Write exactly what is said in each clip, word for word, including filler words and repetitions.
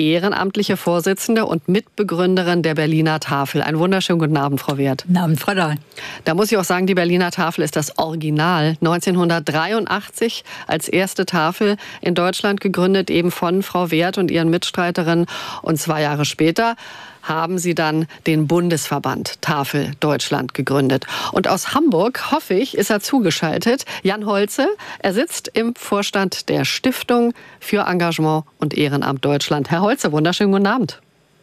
ehrenamtliche Vorsitzende und Mitbegründerin der Berliner Tafel. Einen wunderschönen guten Abend, Frau Werth. Guten Abend, Frau Dahl. Da muss ich auch sagen, die Berliner Tafel ist das Original. neunzehnhundertdreiundachtzig als erste Tafel in Deutschland gegründet, eben von Frau Werth und ihren Mitstreiterinnen. Und zwei Jahre später haben sie dann den Bundesverband Tafel Deutschland gegründet. Und aus Hamburg, hoffe ich, ist er zugeschaltet. Jan Holze, er sitzt im Vorstand der Stiftung für Engagement und Ehrenamt Deutschland. Herr Holze, wunderschönen guten Abend.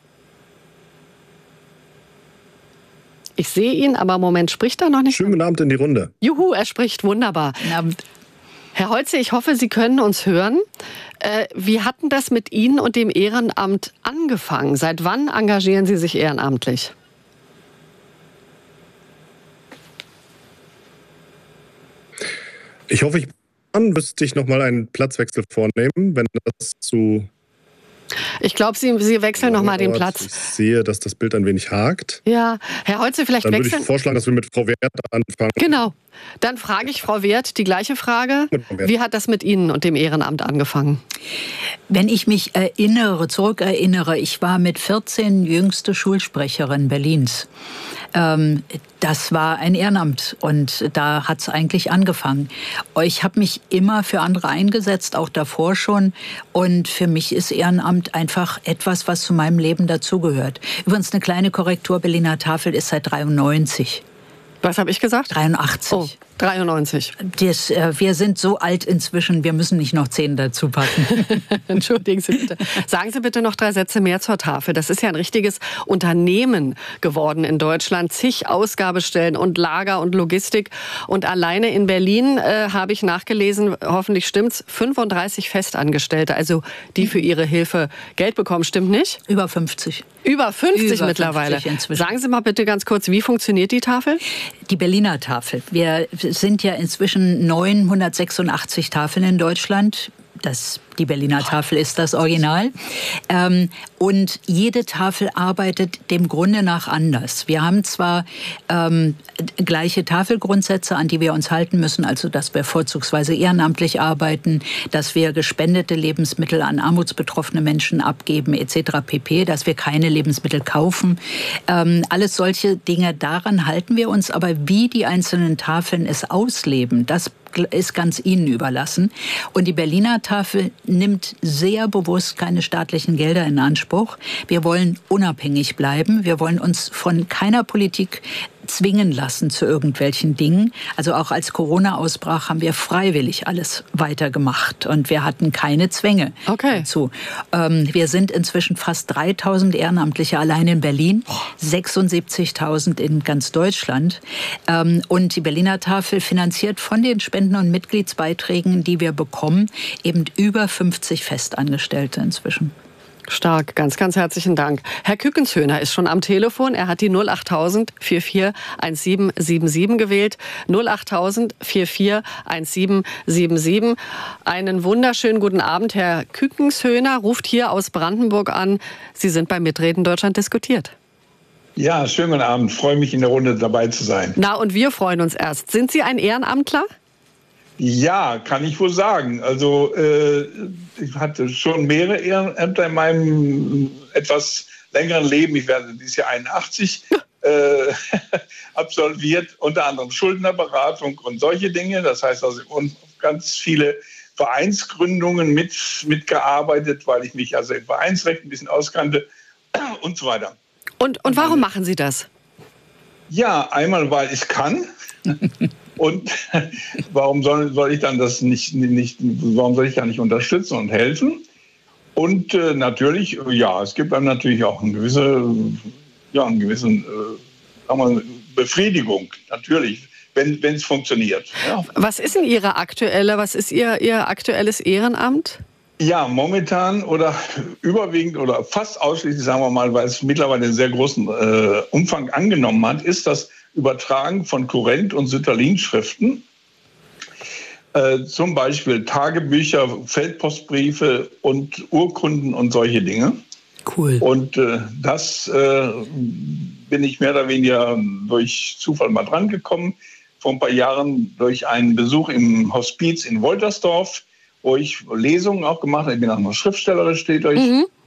Ich sehe ihn, aber im Moment spricht er noch nicht. Schönen guten Abend in die Runde. Juhu, er spricht wunderbar. Guten Abend. Herr Holze, ich hoffe, Sie können uns hören. Äh, wie hat denn das mit Ihnen und dem Ehrenamt angefangen? Seit wann engagieren Sie sich ehrenamtlich? Ich hoffe, ich dann müsste ich noch mal einen Platzwechsel vornehmen, wenn das zu... Ich glaube, Sie, Sie wechseln noch mal den Platz. Ich sehe, dass das Bild ein wenig hakt. Ja, Herr Holze, vielleicht Dann wechseln... würde ich vorschlagen, dass wir mit Frau Werth anfangen. Genau. Dann frage ich Frau Werth die gleiche Frage. Wie hat das mit Ihnen und dem Ehrenamt angefangen? Wenn ich mich erinnere, zurückerinnere, ich war mit vierzehn jüngste Schulsprecherin Berlins. Ähm, das war ein Ehrenamt und da hat es eigentlich angefangen. Ich habe mich immer für andere eingesetzt, auch davor schon. Und für mich ist Ehrenamt einfach etwas, was zu meinem Leben dazugehört. Übrigens eine kleine Korrektur, Berliner Tafel ist seit dreiundneunzig. Was habe ich gesagt? dreiundachtzig. Oh, dreiundneunzig. Das, äh, wir sind so alt inzwischen, wir müssen nicht noch zehn dazu packen. Entschuldigen Sie bitte. Sagen Sie bitte noch drei Sätze mehr zur Tafel. Das ist ja ein richtiges Unternehmen geworden in Deutschland. Zig Ausgabestellen und Lager und Logistik. Und alleine in Berlin äh, habe ich nachgelesen, hoffentlich stimmt's, fünfunddreißig Festangestellte, also die für ihre Hilfe Geld bekommen. Stimmt nicht? Über fünfzig. Über fünfzig Über mittlerweile. fünfzig inzwischen. Sagen Sie mal bitte ganz kurz, wie funktioniert die Tafel? Die Berliner Tafel. Wir sind ja inzwischen neunhundertsechsundachtzig Tafeln in Deutschland. Das, die Berliner Tafel ist das Original. Ähm, und jede Tafel arbeitet dem Grunde nach anders. Wir haben zwar ähm, gleiche Tafelgrundsätze, an die wir uns halten müssen, also dass wir vorzugsweise ehrenamtlich arbeiten, dass wir gespendete Lebensmittel an armutsbetroffene Menschen abgeben et cetera pp., dass wir keine Lebensmittel kaufen. Ähm, alles solche Dinge, daran halten wir uns. Aber wie die einzelnen Tafeln es ausleben, das ist ganz Ihnen überlassen. Und die Berliner Tafel nimmt sehr bewusst keine staatlichen Gelder in Anspruch. Wir wollen unabhängig bleiben. Wir wollen uns von keiner Politik zwingen lassen zu irgendwelchen Dingen. Also auch als Corona ausbrach, haben wir freiwillig alles weitergemacht und wir hatten keine Zwänge okay. dazu. Ähm, wir sind inzwischen fast dreitausend Ehrenamtliche allein in Berlin, sechsundsiebzigtausend in ganz Deutschland. Ähm, und die Berliner Tafel finanziert von den Spenden und Mitgliedsbeiträgen, die wir bekommen, eben über fünfzig Festangestellte inzwischen. Stark, ganz, ganz herzlichen Dank. Herr Kückenshöhner ist schon am Telefon. Er hat die null achttausend vierundvierzig siebzehnhundertsiebenundsiebzig gewählt. null achttausend vierundvierzig siebzehnhundertsiebenundsiebzig. Einen wunderschönen guten Abend. Herr Kückenshöhner ruft hier aus Brandenburg an. Sie sind bei Mitreden Deutschland diskutiert. Ja, schönen guten Abend. Freue mich, in der Runde dabei zu sein. Na, und wir freuen uns erst. Sind Sie ein Ehrenamtler? Ja, kann ich wohl sagen. Also äh, ich hatte schon mehrere Ehrenämter in meinem etwas längeren Leben. Ich werde dieses Jahr einundachtzig äh, absolviert, unter anderem Schuldnerberatung und solche Dinge. Das heißt also und ganz viele Vereinsgründungen mit, mitgearbeitet, weil ich mich also im Vereinsrecht ein bisschen auskannte und so weiter. Und, und warum machen Sie das? Ja, einmal, weil ich kann. Und warum soll, soll ich dann das nicht, nicht, warum soll ich da nicht unterstützen und helfen? Und äh, natürlich, ja, es gibt einem natürlich auch eine gewisse, ja, einen gewissen, äh, sagen wir, Befriedigung, natürlich, wenn es funktioniert. Ja. Was ist denn Ihre aktuelle, was ist Ihr, Ihr aktuelles Ehrenamt? Ja, momentan oder überwiegend oder fast ausschließlich, sagen wir mal, weil es mittlerweile einen sehr großen äh, Umfang angenommen hat, ist das Übertragen von Kurrent- und Sütterlin-Schriften. Äh, zum Beispiel Tagebücher, Feldpostbriefe und Urkunden und solche Dinge. Cool. Und äh, das äh, bin ich mehr oder weniger durch Zufall mal dran gekommen. Vor ein paar Jahren durch einen Besuch im Hospiz in Woltersdorf, wo ich Lesungen auch gemacht habe. Ich bin auch noch schriftstellerisch tätig. Mhm.